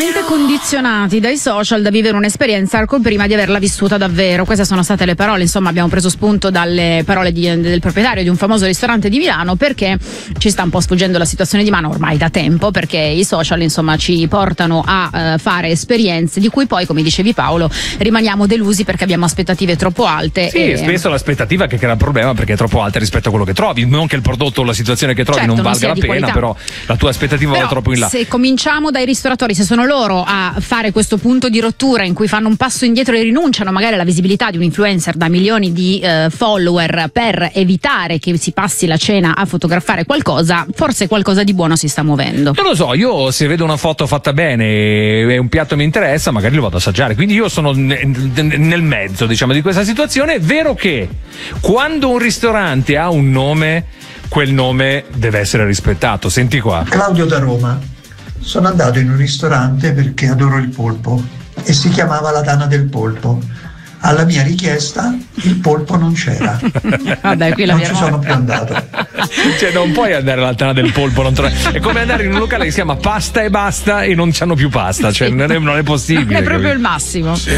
talmente condizionati dai social da vivere un'esperienza ancora prima di averla vissuta davvero. Queste sono state le parole, insomma, abbiamo preso spunto dalle parole del proprietario di un famoso ristorante di Milano, perché ci sta un po' sfuggendo la situazione di mano ormai da tempo, perché i social, insomma, ci portano a fare esperienze di cui poi, come dicevi Paolo, rimaniamo delusi perché abbiamo aspettative troppo alte. Sì, spesso l'aspettativa che crea il problema perché è troppo alta rispetto a quello che trovi, non che il prodotto o la situazione che trovi non valga la pena, qualità. Però la tua aspettativa va troppo in là. Se cominciamo dai ristoratori, se sono loro a fare questo punto di rottura in cui fanno un passo indietro e rinunciano magari alla visibilità di un influencer da milioni di follower per evitare che si passi la cena a fotografare qualcosa, forse qualcosa di buono si sta muovendo. Non lo so, io se vedo una foto fatta bene e un piatto mi interessa, magari lo vado ad assaggiare, quindi io sono nel mezzo, diciamo, di questa situazione. È vero che quando un ristorante ha un nome, quel nome deve essere rispettato. Senti qua. Claudio da Roma. Sono andato in un ristorante perché adoro il polpo e si chiamava La Tana del Polpo. Alla mia richiesta il polpo non c'era. Vabbè, qui non ci sono più andato. Cioè non puoi andare alla Tana del Polpo, è come andare in un locale che si chiama Pasta e Basta e non c'hanno più pasta, cioè non è possibile. Non è proprio il massimo.